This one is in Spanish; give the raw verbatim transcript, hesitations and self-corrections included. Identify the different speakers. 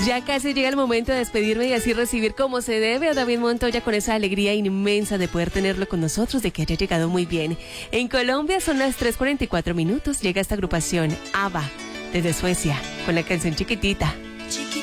Speaker 1: Ya casi llega el momento de despedirme y así recibir como se debe a David Montoya con esa alegría inmensa de poder tenerlo con nosotros, de que haya llegado muy bien. En Colombia son las tres cuarenta y cuatro minutos. Llega esta agrupación ABBA desde Suecia con la canción Chiquitita.
Speaker 2: Chiquitita.